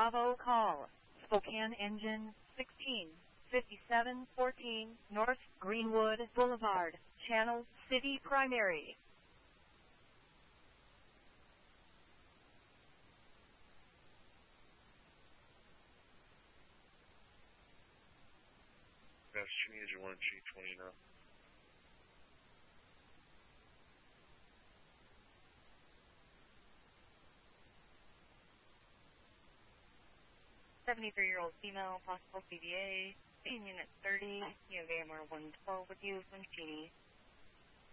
Bravo call. Spokane engine 165714 North Greenwood Boulevard, Channel City Primary. Passenger engine 1G20 now. Year-old female, possible CVA, unit 30, you have AMR 112 with you, Winchini.